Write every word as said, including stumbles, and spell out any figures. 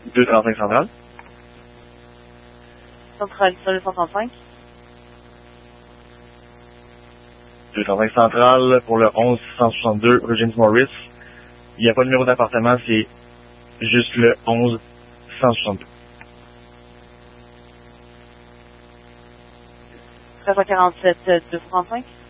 deux trente-cinq centrale. Centrale sur le cent trente-cinq. deux trente-cinq centrale pour le onze cent soixante-deux rue James Morris. Il n'y a pas de numéro d'appartement, c'est juste le onze cent soixante-deux. trois cent quarante-sept deux cent trente-cinq.